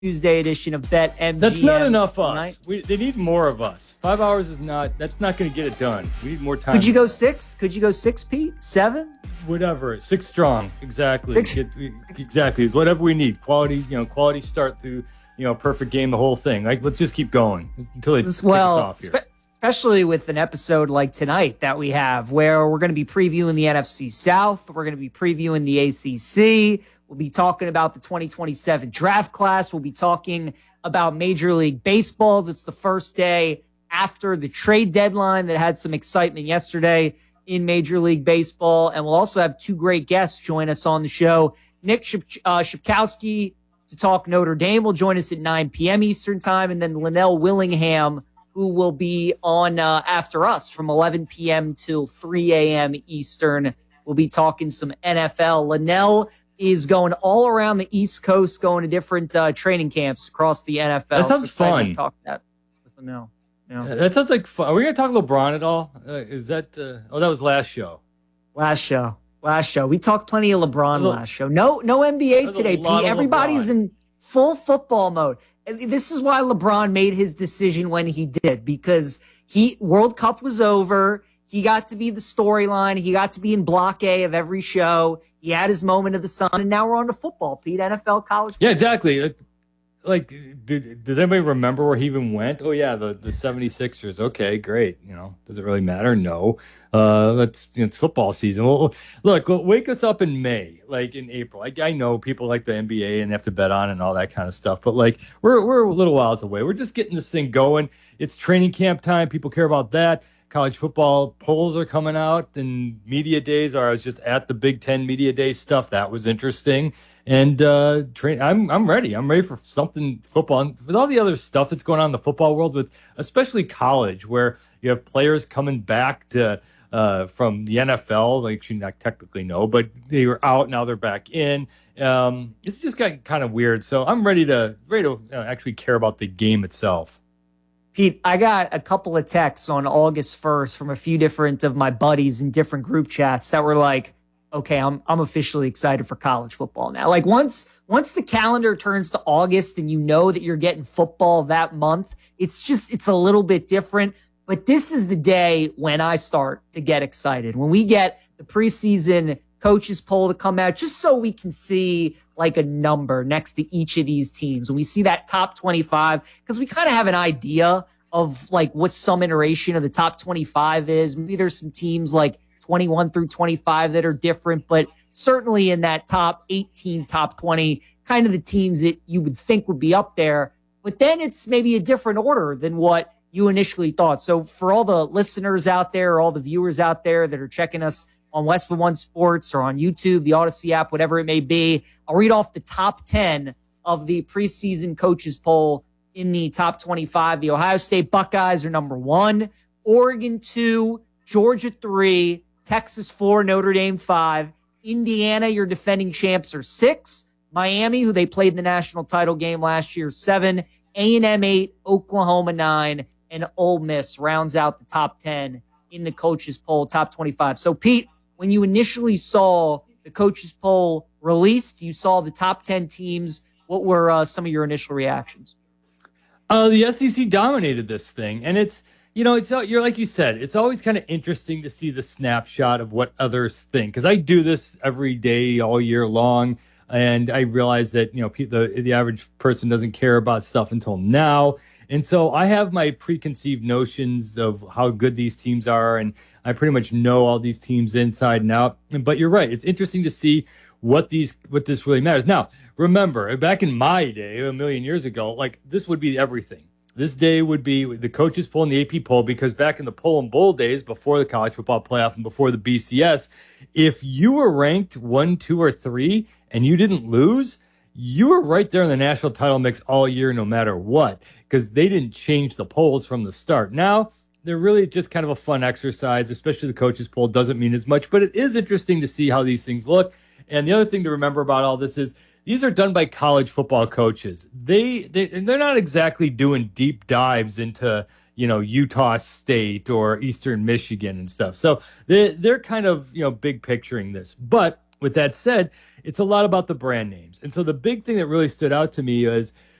Tuesday edition of BetMGM. That's not enough us. They need more of us. 5 hours is not. That's not going to get it done. We need more time. Could you go 6? Could you go 6, Pete? 7? Whatever. 6 strong. Exactly. Exactly. It's whatever we need. Quality. Quality start through. Perfect game. The whole thing. Like, let's just keep going until they kick us off here. Especially with an episode like tonight that we have, where we're going to be previewing the NFC South. We're going to be previewing the ACC. We'll be talking about the 2027 draft class. We'll be talking about Major League Baseball. It's the first day after the trade deadline that had some excitement yesterday in Major League Baseball. And we'll also have 2 great guests join us on the show. Nick Shapkowski to talk Notre Dame will join us at 9 p.m. Eastern time. And then Linnell Willingham, who will be on after us from 11 p.m. till 3 a.m. Eastern. We'll be talking some NFL. Linnell is going all around the East Coast, going to different training camps across the NFL. That sounds fun. Talk that with Linnell. That sounds like fun. Are we going to talk LeBron at all? Is that? That was last show. Last show. We talked plenty of LeBron last show. No NBA today, Pete. Everybody's in full football mode. This is why LeBron made his decision when he did, because World Cup was over. He got to be the storyline. He got to be in block A of every show. He had his moment of the sun, and now we're on to football, Pete. NFL, college football. Yeah, exactly. Does anybody remember where he even went? Oh, yeah, the 76ers. Okay, great. Does it really matter? No. It's football season. Well, look, wake us up in May, like in April. I know people like the NBA and they have to bet on and all that kind of stuff, but we're a little whiles away. We're just getting this thing going. It's training camp time. People care about that. College football polls are coming out, and media days I was just at the Big Ten media day stuff. That was interesting. And I'm ready. I'm ready for something football. And with all the other stuff that's going on in the football world, with especially college, where you have players coming back to from the NFL, like you not technically know, but they were out, now they're back in. It's just gotten kind of weird. So I'm ready to actually care about the game itself. Pete, I got a couple of texts on August 1st from a few different of my buddies in different group chats that were like, okay, I'm officially excited for college football now. Like once the calendar turns to August and you know that you're getting football that month, it's a little bit different. But this is the day when I start to get excited. When we get the preseason coaches poll to come out, just so we can see like a number next to each of these teams. When we see that top 25, because we kind of have an idea of like what some iteration of the top 25 is. Maybe there's some teams like 21 through 25 that are different, but certainly in that top 18, top 20, kind of the teams that you would think would be up there. But then it's maybe a different order than what you initially thought. So for all the listeners out there, or all the viewers out there that are checking us on Westwood One Sports or on YouTube, the Odyssey app, whatever it may be, I'll read off the top 10 of the preseason coaches poll in the top 25. The Ohio State Buckeyes are number 1, Oregon 2, Georgia 3, Texas 4, Notre Dame 5, Indiana, your defending champs, are 6, Miami, who they played in the national title game last year, 7, A&M 8, Oklahoma 9, and Ole Miss rounds out the top 10 in the coaches poll, top 25. So, Pete, when you initially saw the coaches poll released, you saw the top 10 teams. What were some of your initial reactions? The SEC dominated this thing, and it's you're like you said, it's always kind of interesting to see the snapshot of what others think, because I do this every day, all year long, and I realize that the average person doesn't care about stuff until now. And so I have my preconceived notions of how good these teams are, and I pretty much know all these teams inside and out. But you're right. It's interesting to see what this really matters. Now, remember, back in my day, a million years ago, like this would be everything. This day would be the coaches poll and the AP poll, because back in the poll and bowl days, before the college football playoff and before the BCS, if you were ranked 1, 2, or 3 and you didn't lose, you were right there in the national title mix all year, no matter what, because they didn't change the polls from the start. Now, they're really just kind of a fun exercise, especially the coaches poll doesn't mean as much, but it is interesting to see how these things look. And the other thing to remember about all this is these are done by college football coaches. They're not exactly doing deep dives into, Utah State or Eastern Michigan and stuff. So they're kind of, big picturing this. But with that said, it's a lot about the brand names. And so the big thing that really stood out to me is